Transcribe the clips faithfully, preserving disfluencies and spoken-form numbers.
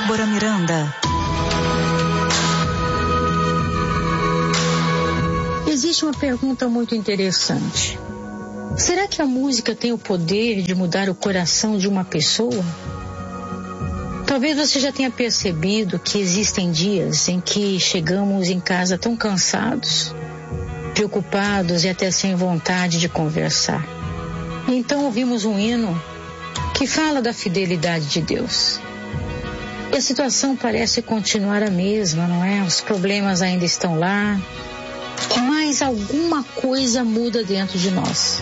Débora Miranda. Existe uma pergunta muito interessante. Será que a música tem o poder de mudar o coração de uma pessoa? Talvez você já tenha percebido que existem dias em que chegamos em casa tão cansados, preocupados e até sem vontade de conversar. Então ouvimos um hino que fala da fidelidade de Deus. E a situação parece continuar a mesma, não é? Os problemas ainda estão lá, mas alguma coisa muda dentro de nós.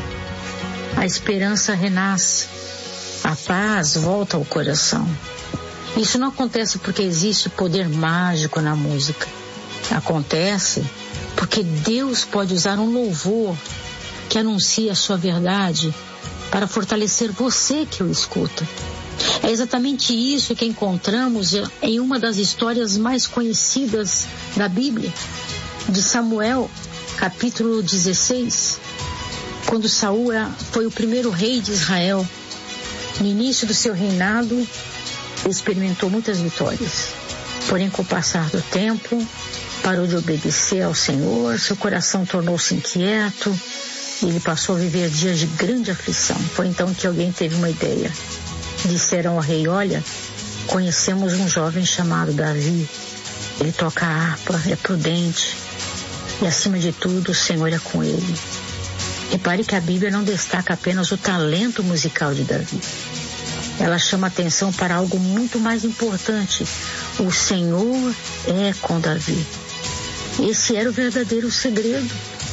A esperança renasce, a paz volta ao coração. Isso não acontece porque existe poder mágico na música. Acontece porque Deus pode usar um louvor que anuncia a sua verdade para fortalecer você que o escuta. É exatamente isso que encontramos em uma das histórias mais conhecidas da Bíblia, de Samuel, capítulo dezesseis, quando Saul foi o primeiro rei de Israel. No início do seu reinado, ele experimentou muitas vitórias. Porém, com o passar do tempo, parou de obedecer ao Senhor, seu coração tornou-se inquieto e ele passou a viver dias de grande aflição. Foi então que alguém teve uma ideia. Disseram ao rei: olha, conhecemos um jovem chamado Davi. Ele toca a harpa, é prudente e, acima de tudo, o Senhor é com ele. Repare que a Bíblia não destaca apenas o talento musical de Davi. Ela chama atenção para algo muito mais importante. O Senhor é com Davi. Esse era o verdadeiro segredo.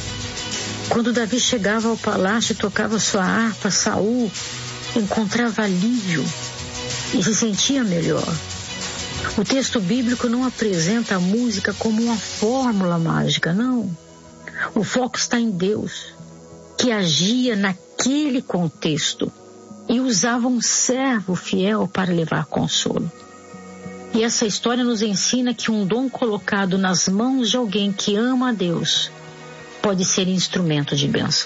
Quando Davi chegava ao palácio e tocava sua harpa, Saul encontrava alívio e se sentia melhor. O texto bíblico não apresenta a música como uma fórmula mágica, não. O foco está em Deus, que agia naquele contexto e usava um servo fiel para levar consolo. E essa história nos ensina que um dom colocado nas mãos de alguém que ama a Deus pode ser instrumento de bênção.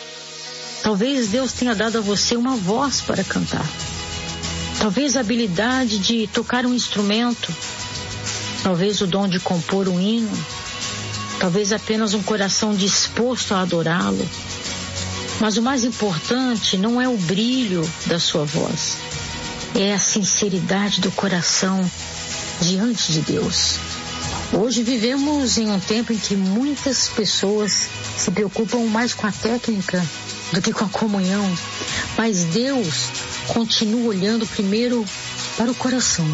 Talvez Deus tenha dado a você uma voz para cantar. Talvez a habilidade de tocar um instrumento. Talvez o dom de compor um hino. Talvez apenas um coração disposto a adorá-lo. Mas o mais importante não é o brilho da sua voz. É a sinceridade do coração diante de Deus. Hoje vivemos em um tempo em que muitas pessoas se preocupam mais com a técnica do que com a comunhão. Mas Deus continua olhando primeiro para o coração.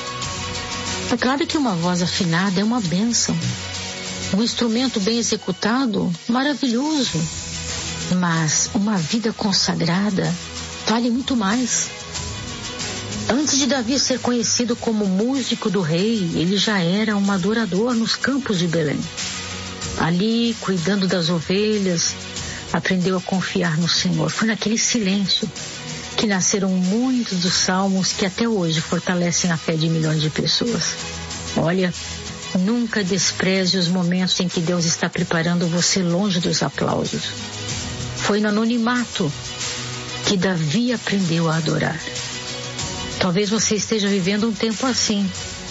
É claro que uma voz afinada é uma bênção. Um instrumento bem executado, maravilhoso. Mas uma vida consagrada vale muito mais. Antes de Davi ser conhecido como músico do rei, ele já era um adorador nos campos de Belém. Ali, cuidando das ovelhas, aprendeu a confiar no Senhor. Foi naquele silêncio que nasceram muitos dos salmos que até hoje fortalecem a fé de milhões de pessoas. Olha, nunca despreze os momentos em que Deus está preparando você longe dos aplausos. Foi no anonimato que Davi aprendeu a adorar. Talvez você esteja vivendo um tempo assim.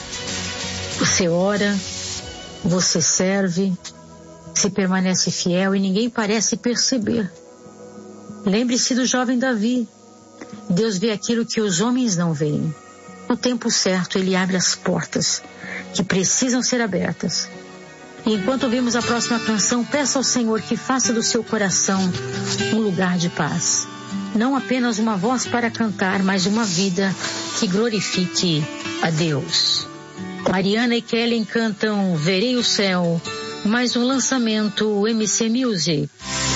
Você ora, você serve, você permanece fiel e ninguém parece perceber. Lembre-se do jovem Davi. Deus vê aquilo que os homens não veem. No tempo certo, Ele abre as portas que precisam ser abertas. E enquanto ouvimos a próxima canção, peça ao Senhor que faça do seu coração um lugar de paz. Não apenas uma voz para cantar, mas uma vida que glorifique a Deus. Mariana e Kellen cantam Verei o Céu, mais um lançamento M C Music.